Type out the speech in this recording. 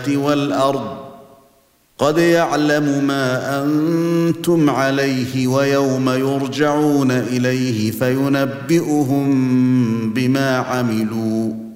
والأرض قد يعلم ما أنتم عليه ويوم يرجعون إليه فينبئهم بما عملوا